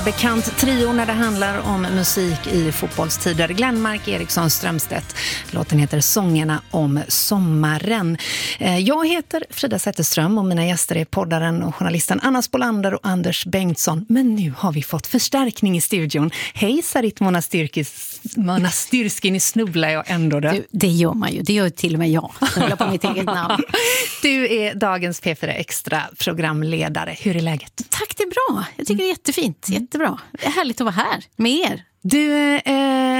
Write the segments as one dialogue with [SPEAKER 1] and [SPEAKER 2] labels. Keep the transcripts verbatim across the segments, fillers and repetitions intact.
[SPEAKER 1] Bekant trio när det handlar om musik i fotbollstider. Glenmark Eriksson Strömstedt. Låten heter Sångerna om sommaren. Jag heter Frida Zetterström och mina gäster är poddaren och journalisten Anna Spolander och Anders Bengtsson. Men nu har vi fått förstärkning i studion. Hej Sarit Monastyrski, ni snubblar jag ändå det.
[SPEAKER 2] Du, det gör man ju, det gör till och med jag. Jag på mitt eget namn.
[SPEAKER 1] Du är dagens P fyra Extra programledare. Hur är läget?
[SPEAKER 2] Tack, det är bra. Jag tycker det är jättefint, jättebra. Det är härligt att vara här med er.
[SPEAKER 1] Du, eh,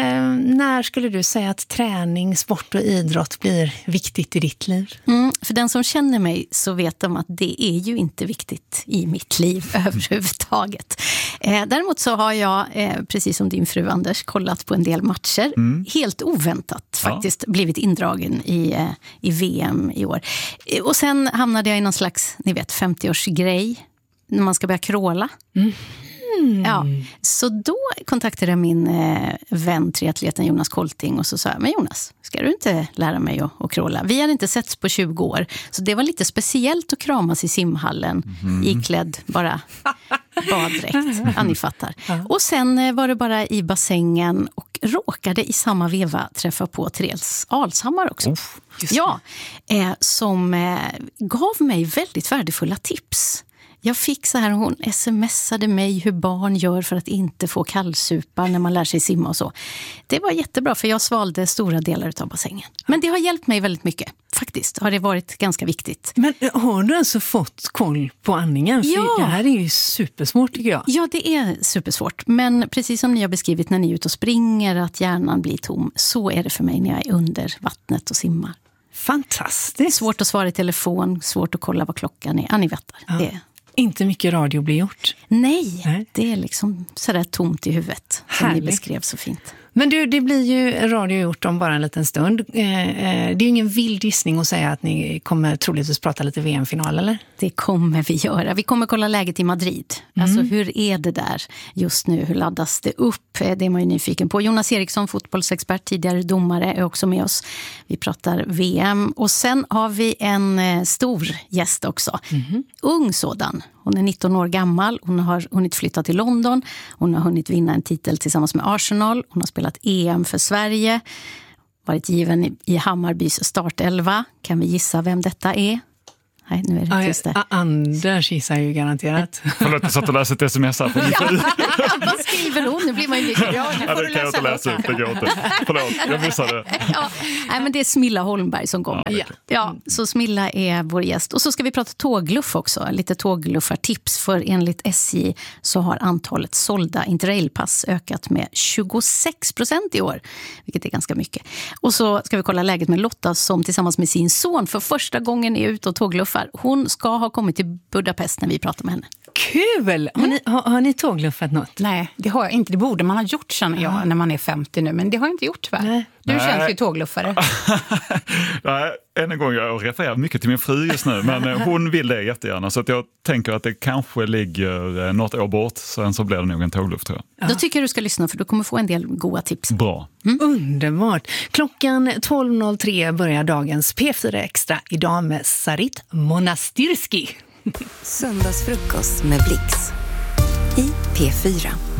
[SPEAKER 1] när skulle du säga att träning, sport och idrott blir viktigt i ditt liv?
[SPEAKER 2] Mm, för den som känner mig så vet de att det är ju inte viktigt i mitt liv överhuvudtaget. Eh, däremot så har jag, eh, precis som din fru Anders, kollat på en del matcher. Mm. Helt oväntat faktiskt ja. blivit indragen i, eh, i V M i år. Eh, och sen hamnade jag i någon slags, ni vet, femtio-årsgrej när man ska börja kråla. Mm. Mm. Ja, så då kontaktade jag min eh, vän, triatleten Jonas Kolting, och så sa jag, men Jonas, ska du inte lära mig att, att kråla? Vi hade inte setts på tjugo år, så det var lite speciellt att kramas i simhallen, mm. iklädd bara baddräkt, ja, ni fattar. Ja. Och sen eh, var det bara i bassängen och råkade i samma veva träffa på Therese Alshammar också. Oh, ja, eh, som eh, gav mig väldigt värdefulla tips. Jag fick så här, hon smsade mig hur barn gör för att inte få kallsupar när man lär sig simma och så. Det var jättebra, för jag svalde stora delar av bassängen. Men det har hjälpt mig väldigt mycket. Faktiskt har det varit ganska viktigt.
[SPEAKER 1] Men har du alltså fått koll på andningen? För
[SPEAKER 2] ja.
[SPEAKER 1] Det här är ju supersvårt tycker jag.
[SPEAKER 2] Ja, det är supersvårt. Men precis som ni har beskrivit när ni är ute och springer, att hjärnan blir tom, så är det för mig när jag är under vattnet och simmar.
[SPEAKER 1] Fantastiskt.
[SPEAKER 2] Svårt att svara i telefon, svårt att kolla vad klockan är. Annie vettar. Ja. Det är.
[SPEAKER 1] Inte mycket radio blir gjort.
[SPEAKER 2] Nej, Nej, det är liksom sådär tomt i huvudet. Som
[SPEAKER 1] Härligt.
[SPEAKER 2] Ni beskrev så fint.
[SPEAKER 1] Men du, det blir ju radio gjort om bara en liten stund. Eh, eh, det är ju ingen vild gissning att säga att ni kommer troligtvis prata lite V M-final, eller?
[SPEAKER 2] Det kommer vi göra. Vi kommer kolla läget i Madrid. Mm. Alltså hur är det där just nu? Hur laddas det upp? Det är man ju nyfiken på. Jonas Eriksson, fotbollsexpert, tidigare domare, är också med oss. Vi pratar V M. Och sen har vi en eh, stor gäst också. Mm. Ung sådan. Hon är nitton år gammal. Hon har hunnit flytta till London. Hon har hunnit vinna en titel tillsammans med Arsenal. Hon har spelat E M för Sverige. Varit given i Hammarbys startelva. Kan vi gissa vem detta är? Nej, nu är det tyst där.
[SPEAKER 1] Anders gissar ju garanterat.
[SPEAKER 3] Förlåt, jag satt och läste ett sms här på min fru.
[SPEAKER 2] Vad skriver hon? Nu blir man ju lite...
[SPEAKER 3] Ja, ja, det kan jag inte läsa upp, det går inte. Förlåt, jag missade.
[SPEAKER 2] Ja, nej, men det är Smilla Holmberg som kommer. Ja, ja, så Smilla är vår gäst. Och så ska vi prata tågluff också. Lite tågluffartips. För enligt S J så har antalet sålda interrailpass ökat med tjugosex procent i år. Vilket är ganska mycket. Och så ska vi kolla läget med Lotta som tillsammans med sin son för första gången är ute och tågluffar. Hon ska ha kommit till Budapest när vi pratar med henne.
[SPEAKER 1] Kul! Har ni, har, har ni tågluffat något?
[SPEAKER 4] Nej, det har jag inte. Det borde man ha gjort, känner jag, när man är femtio nu. Men det har jag inte gjort, va? Nej. Du
[SPEAKER 3] Nej.
[SPEAKER 4] känns ju tågluffare.
[SPEAKER 3] Nej, än en gång, jag refererar mycket till min fru just nu. Men hon vill det jättegärna. Så att jag tänker att det kanske ligger något år bort. Sen så blir det nog en tågluff, tror jag.
[SPEAKER 2] Ja. Då tycker jag du ska lyssna, för du kommer få en del goda tips.
[SPEAKER 3] Bra.
[SPEAKER 1] Mm. Underbart. Klockan tolv noll tre börjar dagens P fyra Extra. Idag med Sarit Monastyrski.
[SPEAKER 5] Söndagsfrukost med Blix i P fyra.